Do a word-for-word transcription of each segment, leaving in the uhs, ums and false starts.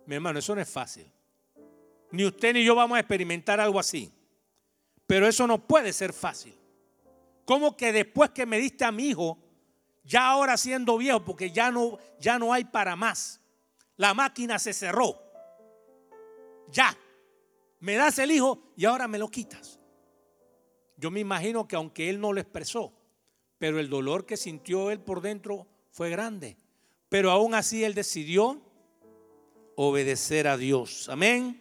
Mi hermano, eso no es fácil. Ni usted ni yo vamos a experimentar algo así. Pero eso no puede ser fácil. ¿Cómo que después que me diste a mi hijo, ya ahora siendo viejo, porque ya no, ya no hay para más? La máquina se cerró. Ya. Me das el hijo y ahora me lo quitas. Yo me imagino que aunque él no lo expresó, pero el dolor que sintió él por dentro fue grande. Pero aún así él decidió obedecer a Dios. Amén.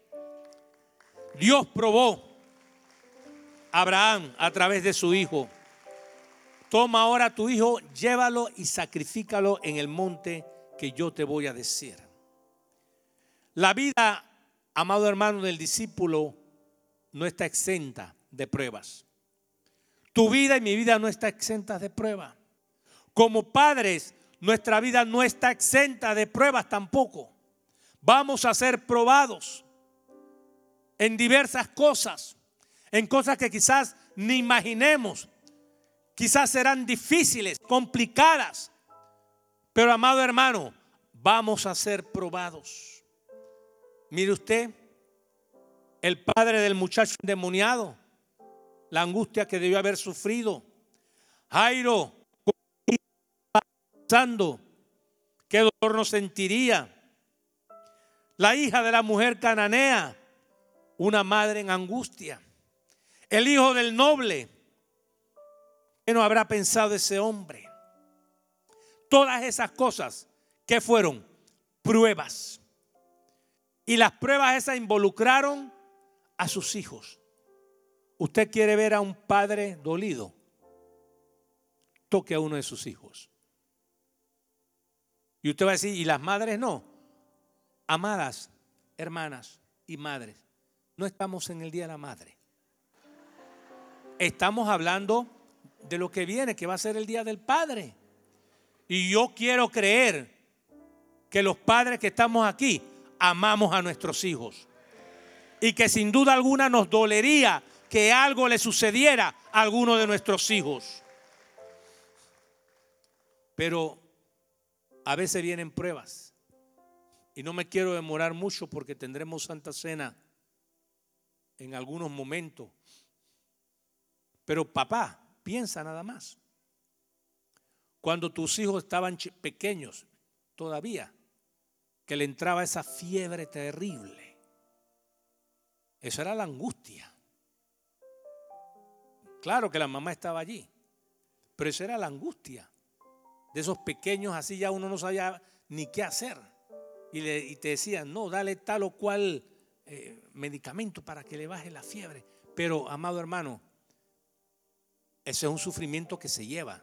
Dios probó a Abraham a través de su hijo. Toma ahora tu hijo, llévalo y sacrifícalo en el monte que yo te voy a decir. La vida, amado hermano, del discípulo no está exenta de pruebas. Tu vida y mi vida no está exenta de pruebas. Como padres, nuestra vida no está exenta de pruebas tampoco. Vamos a ser probados en diversas cosas, en cosas que quizás ni imaginemos. Quizás serán difíciles, complicadas. Pero amado hermano, vamos a ser probados. Mire usted, el padre del muchacho endemoniado, la angustia que debió haber sufrido. Jairo, pensando qué dolor no sentiría. La hija de la mujer cananea, una madre en angustia. El hijo del noble, ¿qué no habrá pensado ese hombre? Todas esas cosas, ¿qué fueron? Pruebas. Y las pruebas esas involucraron a sus hijos. ¿Usted quiere ver a un padre dolido? Toque a uno de sus hijos. Y usted va a decir, ¿y las madres no? Amadas hermanas y madres, no estamos en el Día de la Madre. Estamos hablando de lo que viene, que va a ser el Día del Padre. Y yo quiero creer que los padres que estamos aquí amamos a nuestros hijos. Y que sin duda alguna nos dolería que algo le sucediera a alguno de nuestros hijos. Pero a veces vienen pruebas. Y no me quiero demorar mucho porque tendremos Santa Cena en algunos momentos. Pero papá, piensa nada más. Cuando tus hijos estaban pequeños todavía, que le entraba esa fiebre terrible. Esa era la angustia. Claro que la mamá estaba allí, pero esa era la angustia. De esos pequeños así ya uno no sabía ni qué hacer. Y, le, y te decían, no, dale tal o cual eh, medicamento para que le baje la fiebre. Pero, amado hermano, ese es un sufrimiento que se lleva.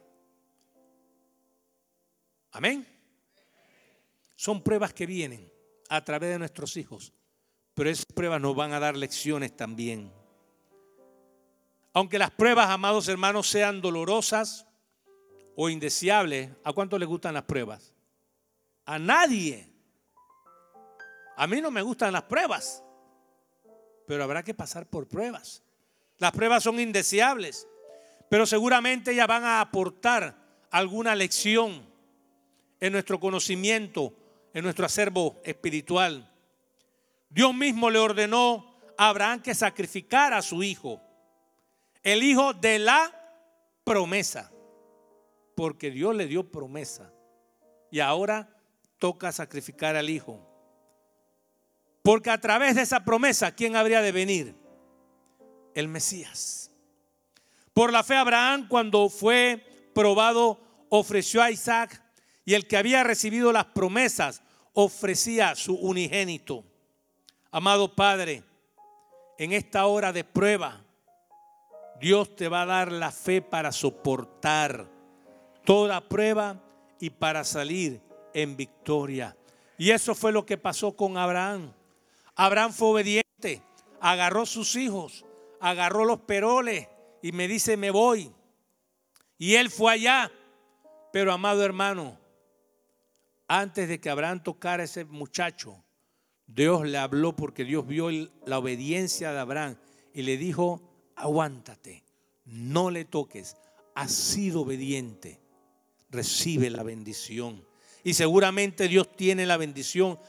Amén. Son pruebas que vienen a través de nuestros hijos, pero esas pruebas nos van a dar lecciones también. Aunque las pruebas, amados hermanos, sean dolorosas o indeseables, ¿a cuánto les gustan las pruebas? A nadie. A mí no me gustan las pruebas, pero habrá que pasar por pruebas. Las pruebas son indeseables, pero seguramente ellas van a aportar alguna lección en nuestro conocimiento, en nuestro acervo espiritual. Dios mismo le ordenó a Abraham que sacrificara a su hijo, el hijo de la promesa, porque Dios le dio promesa y ahora toca sacrificar al hijo. Porque a través de esa promesa, ¿quién habría de venir? El Mesías. Por la fe Abraham, cuando fue probado, ofreció a Isaac, y el que había recibido las promesas ofrecía su unigénito. Amado Padre, en esta hora de prueba, Dios te va a dar la fe para soportar toda prueba y para salir en victoria. Y eso fue lo que pasó con Abraham. Abraham fue obediente, agarró sus hijos, agarró los peroles y me dice, me voy. Y él fue allá. Pero amado hermano, antes de que Abraham tocara a ese muchacho, Dios le habló, porque Dios vio la obediencia de Abraham y le dijo, aguántate, no le toques, has sido obediente, recibe la bendición. Y seguramente Dios tiene la bendición